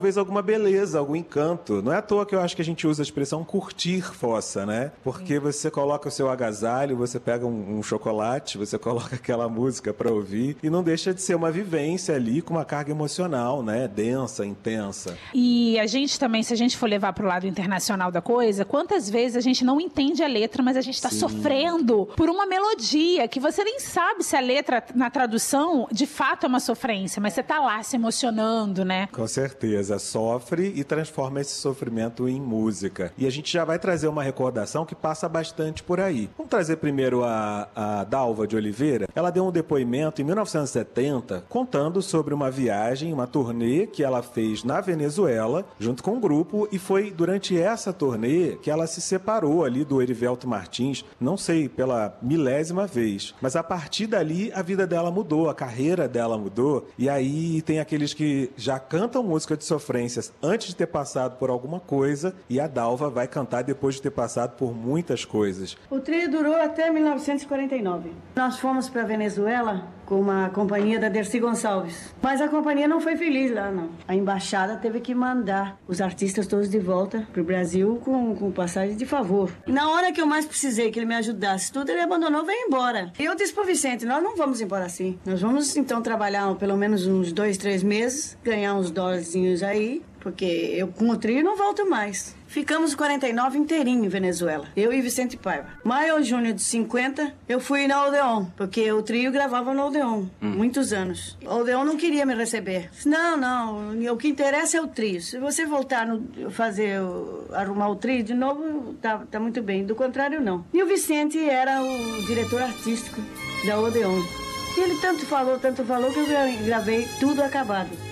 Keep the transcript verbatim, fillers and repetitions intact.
Talvez alguma beleza, algum encanto. Não é à toa que eu acho que a gente usa a expressão curtir fossa, né? Porque você coloca o seu agasalho, você pega um, um chocolate, você coloca aquela música para ouvir e não deixa de ser uma vivência ali com uma carga emocional, né? Densa, intensa. E a gente também, se a gente for levar para o lado internacional da coisa, quantas vezes a gente não entende a letra, mas a gente está sofrendo por uma melodia que você nem sabe se a letra na tradução de fato é uma sofrência, mas você tá lá se emocionando, né? Com certeza. Sofre e transforma esse sofrimento em música. E a gente já vai trazer uma recordação que passa bastante por aí. Vamos trazer primeiro a, a Dalva de Oliveira. Ela deu um depoimento em mil novecentos e setenta contando sobre uma viagem, uma turnê que ela fez na Venezuela, junto com um grupo, e foi durante essa turnê que ela se separou ali do Erivelto Martins, não sei, pela milésima vez. Mas a partir dali, a vida dela mudou, a carreira dela mudou, e aí tem aqueles que já cantam música de sofrências antes de ter passado por alguma coisa, e a Dalva vai cantar depois de ter passado por muitas coisas. O trio durou até mil novecentos e quarenta e nove. Nós fomos para Venezuela com uma companhia da Dercy Gonçalves. Mas a companhia não foi feliz lá, não. A embaixada teve que mandar os artistas todos de volta pro Brasil com, com passagem de favor. E na hora que eu mais precisei que ele me ajudasse tudo, ele abandonou e veio embora. E eu disse pro Vicente, nós não vamos embora assim. Nós vamos, então, trabalhar pelo menos uns dois, três meses, ganhar uns dólarzinhos aí, porque eu com o trio não volto mais. Ficamos quarenta e nove inteirinho em Venezuela, eu e Vicente Paiva. Maio ou junho de cinquenta, eu fui na Odeon, porque o trio gravava no Odeon, hum. muitos anos. O Odeon não queria me receber. Não, não, o que interessa é o trio. Se você voltar no fazer, arrumar o trio de novo, tá, tá muito bem. Do contrário, não. E o Vicente era o diretor artístico da Odeon. E ele tanto falou, tanto falou, que eu gravei tudo acabado.